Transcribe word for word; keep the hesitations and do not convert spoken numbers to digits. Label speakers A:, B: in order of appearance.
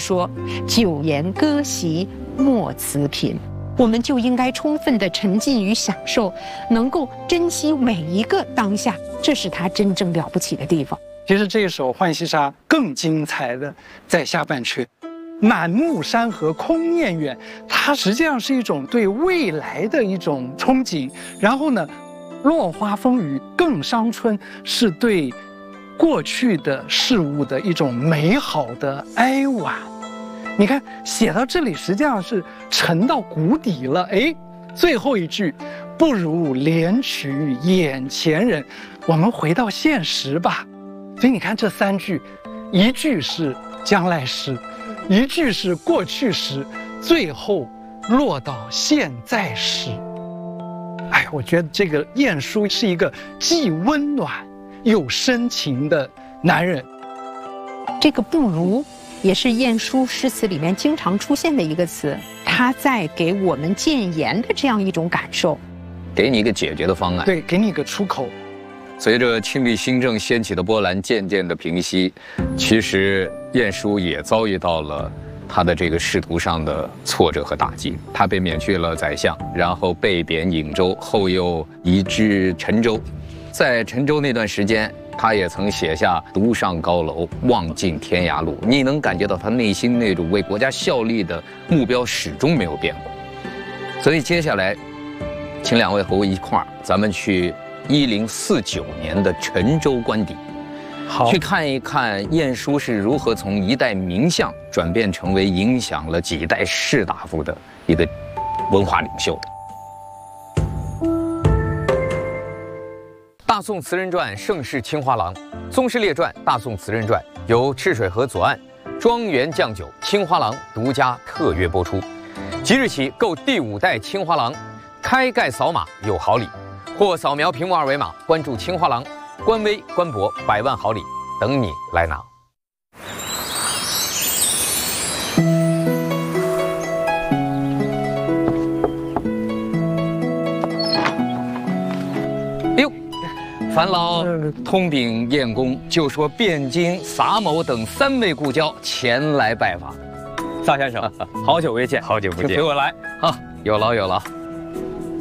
A: 说：“酒言歌席，莫辞频。”我们就应该充分地沉浸于享受，能够珍惜每一个当下，这是他真正了不起的地方。
B: 其实这一首《浣溪沙》更精彩的在下半阙，满目山河空念远，它实际上是一种对未来的一种憧憬。然后呢，落花风雨更伤春，是对过去的事物的一种美好的哀婉。你看写到这里，实际上是沉到谷底了。哎，最后一句，不如怜取眼前人，我们回到现实吧。所以你看这三句，一句是将来时，一句是过去时，最后落到现在时。哎，我觉得这个晏殊是一个既温暖又深情的男人。
A: 这个不如也是晏殊诗词里面经常出现的一个词，他在给我们谏言的这样一种感受，
C: 给你一个解决的方案，
B: 对，给你一个出口。
C: 随着庆历新政掀起的波澜渐渐的平息，其实晏殊也遭遇到了他的这个仕途上的挫折和打击。他被免去了宰相，然后被贬颍州，后又移居陈州。在陈州那段时间，他也曾写下“独上高楼，望尽天涯路”。你能感觉到他内心那种为国家效力的目标始终没有变过。所以接下来，请两位和我一块儿，咱们去一零四九年的陈州官邸，
B: 好，
C: 去看一看晏殊是如何从一代名相转变成为影响了几代士大夫的一个文化领袖的。大宋词人传盛世青花郎，宗师列传大宋词人传由赤水河左岸庄园酱酒青花郎独家特约播出。即日起购第五代青花郎，开盖扫码有好礼，或扫描屏幕二维码关注青花郎官微官博，百万好礼等你来拿。哎呦，烦劳通禀晏公，就说汴京撒某等三位故交前来拜访。
D: 萨先生，好久未见，
C: 好久不见，
D: 请随我来。
C: 啊，有劳有劳。